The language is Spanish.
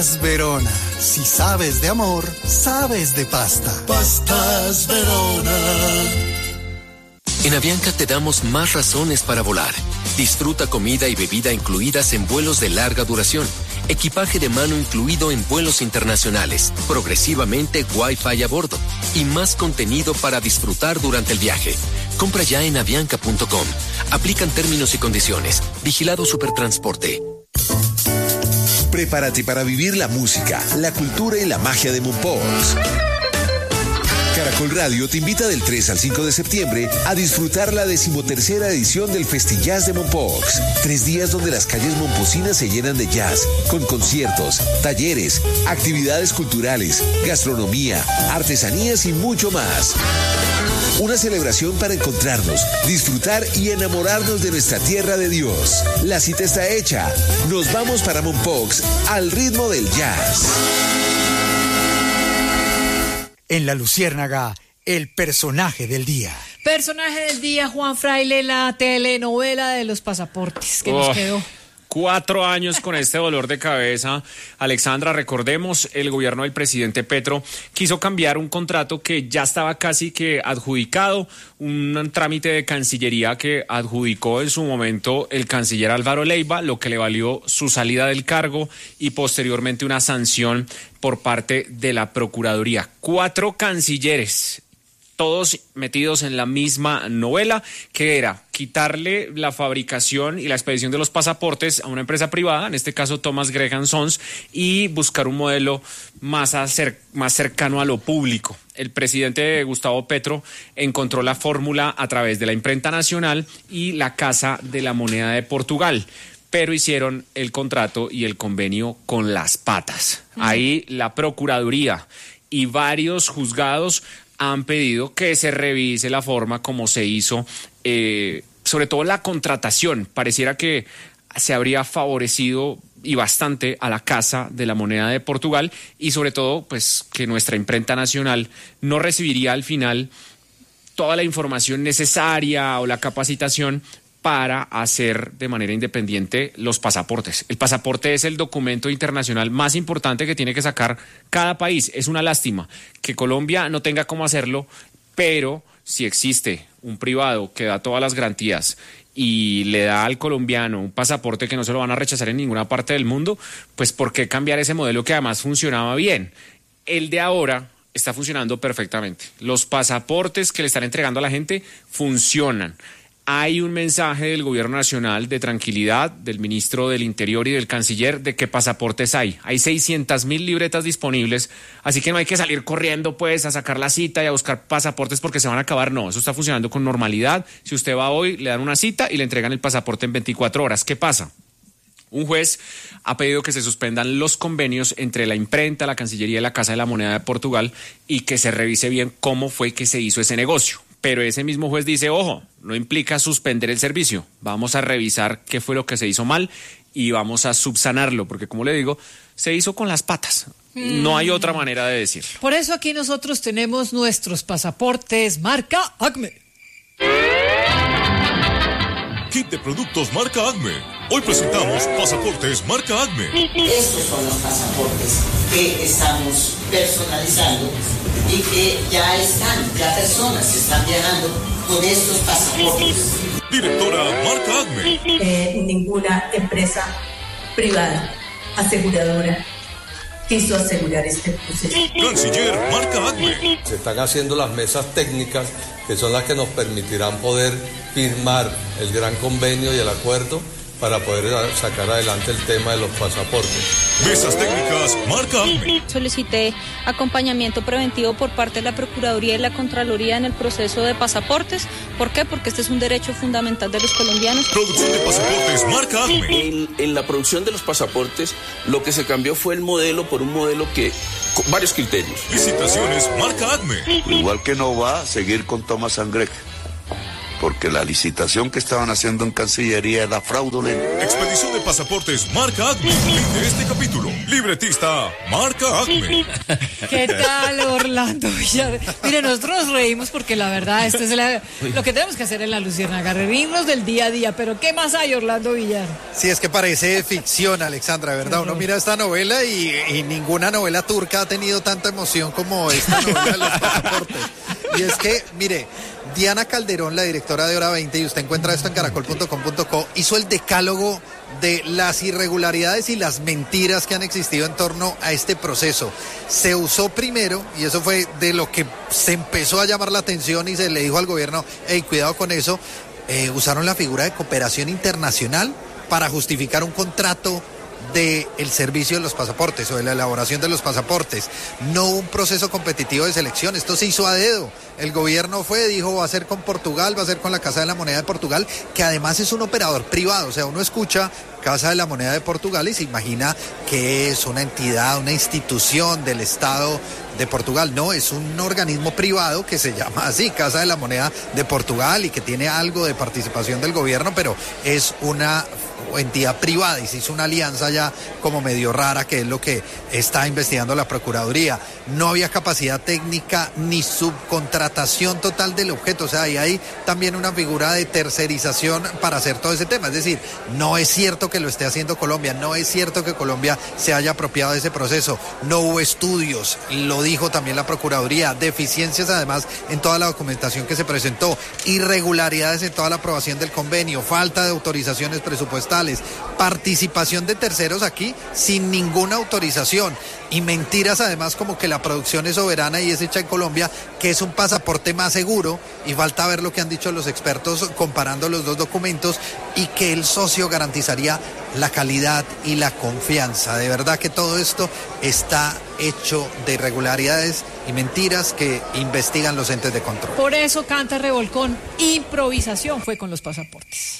Verona, si sabes de amor, sabes de pasta. Pastas Verona. En Avianca te damos más razones para volar. Disfruta comida y bebida incluidas en vuelos de larga duración. Equipaje de mano incluido en vuelos internacionales. Progresivamente Wi-Fi a bordo. Y más contenido para disfrutar durante el viaje. Compra ya en avianca.com. Aplican términos y condiciones. Vigilado Supertransporte. Prepárate para vivir la música, la cultura y la magia de Mompox. Caracol Radio te invita del 3 al 5 de septiembre a disfrutar la 13ª edición del Festillas de Mompox. 3 días donde las calles momposinas se llenan de jazz, con conciertos, talleres, actividades culturales, gastronomía, artesanías y mucho más. Una celebración para encontrarnos, disfrutar y enamorarnos de nuestra tierra de Dios. La cita está hecha. Nos vamos para Mompox al ritmo del jazz. En La Luciérnaga, el personaje del día. Personaje del día, Juan Fraile, la telenovela de los pasaportes que nos quedó. 4 años con este dolor de cabeza. Alexandra, recordemos, el gobierno del presidente Petro quiso cambiar un contrato que ya estaba casi que adjudicado, un trámite de Cancillería que adjudicó en su momento el canciller Álvaro Leiva, lo que le valió su salida del cargo y posteriormente una sanción por parte de la Procuraduría. 4 cancilleres, todos metidos en la misma novela, que era quitarle la fabricación y la expedición de los pasaportes a una empresa privada, en este caso Thomas Graham Sons, y buscar un modelo más cercano a lo público. El presidente Gustavo Petro encontró la fórmula a través de la Imprenta Nacional y la Casa de la Moneda de Portugal, pero hicieron el contrato y el convenio con las patas. Ahí la Procuraduría y varios juzgados han pedido que se revise la forma como se hizo, sobre todo la contratación. Pareciera que se habría favorecido y bastante a la Casa de la Moneda de Portugal y sobre todo pues que nuestra Imprenta Nacional no recibiría al final toda la información necesaria o la capacitación para hacer de manera independiente los pasaportes. El pasaporte es el documento internacional más importante que tiene que sacar cada país. Es una lástima que Colombia no tenga cómo hacerlo, pero si existe un privado que da todas las garantías y le da al colombiano un pasaporte que no se lo van a rechazar en ninguna parte del mundo, pues ¿por qué cambiar ese modelo que además funcionaba bien? El de ahora está funcionando perfectamente. Los pasaportes que le están entregando a la gente funcionan. Hay un mensaje del gobierno nacional de tranquilidad, del ministro del Interior y del canciller, de qué pasaportes hay. Hay 600,000 libretas disponibles, así que no hay que salir corriendo pues a sacar la cita y a buscar pasaportes porque se van a acabar. No, eso está funcionando con normalidad. Si usted va hoy, le dan una cita y le entregan el pasaporte en 24 horas. ¿Qué pasa? Un juez ha pedido que se suspendan los convenios entre la imprenta, la Cancillería y la Casa de la Moneda de Portugal y que se revise bien cómo fue que se hizo ese negocio. Pero ese mismo juez dice, ojo, no implica suspender el servicio. Vamos a revisar qué fue lo que se hizo mal y vamos a subsanarlo, porque como le digo, se hizo con las patas. No hay otra manera de decirlo. Por eso aquí nosotros tenemos nuestros pasaportes marca Acme. Kit de productos marca Acme. Hoy presentamos pasaportes marca Acme. Estos son los pasaportes que estamos personalizando y que ya personas están viajando con estos pasaportes. Directora marca Acme. Ninguna empresa privada aseguradora quiso asegurar este proceso. Canciller marca Acme. Se están haciendo las mesas técnicas que son las que nos permitirán poder firmar el gran convenio y el acuerdo para poder sacar adelante el tema de los pasaportes. Mesas técnicas marca Acme. Solicité acompañamiento preventivo por parte de la Procuraduría y la Contraloría en el proceso de pasaportes. ¿Por qué? Porque este es un derecho fundamental de los colombianos. Producción de pasaportes marca Acme. En la producción de los pasaportes, lo que se cambió fue el modelo por un modelo que con varios criterios. Licitaciones marca Acme. Igual que no va a seguir con Thomas Graham. porque la licitación que estaban haciendo en Cancillería era fraudulenta. Expedición de pasaportes Marca Acme. De este capítulo, libretista Marca Acme. ¿Qué tal, Orlando Villar? Mire, nosotros nos reímos porque la verdad, esto es lo que tenemos que hacer en La Luciérnaga, reírnos del día a día. Pero ¿qué más hay, Orlando Villar? Sí, es que parece ficción, Alexandra, ¿verdad? Uno mira esta novela y ninguna novela turca ha tenido tanta emoción como esta novela de los pasaportes. Y es que, mire, Diana Calderón, la directora de Hora 20, y usted encuentra esto en caracol.com.co, hizo el decálogo de las irregularidades y las mentiras que han existido en torno a este proceso. Se usó primero, y eso fue de lo que se empezó a llamar la atención y se le dijo al gobierno, hey, cuidado con eso, usaron la figura de cooperación internacional para justificar un contrato del servicio de los pasaportes o de la elaboración de los pasaportes. No un proceso competitivo de selección, esto se hizo a dedo. El gobierno dijo, va a ser con Portugal, va a ser con la Casa de la Moneda de Portugal, que además es un operador privado, o sea, uno escucha Casa de la Moneda de Portugal y se imagina que es una entidad, una institución del Estado de Portugal. No, es un organismo privado que se llama así, Casa de la Moneda de Portugal, y que tiene algo de participación del gobierno, pero es una entidad privada y se hizo una alianza ya como medio rara, que es lo que está investigando la Procuraduría. No había capacidad técnica ni subcontratación total del objeto, o sea, y hay también una figura de tercerización para hacer todo ese tema, es decir, no es cierto que lo esté haciendo Colombia, no es cierto que Colombia se haya apropiado de ese proceso, no hubo estudios, lo dijo también la Procuraduría, deficiencias además en toda la documentación que se presentó, irregularidades en toda la aprobación del convenio, falta de autorizaciones presupuestales, participación de terceros aquí sin ninguna autorización y mentiras además como que la producción es soberana y es hecha en Colombia, que es un pasaporte más seguro, y falta ver lo que han dicho los expertos comparando los dos documentos, y que el socio garantizaría la calidad y la confianza. De verdad que todo esto está hecho de irregularidades y mentiras que investigan los entes de control. Por eso canta Revolcón, improvisación fue con los pasaportes.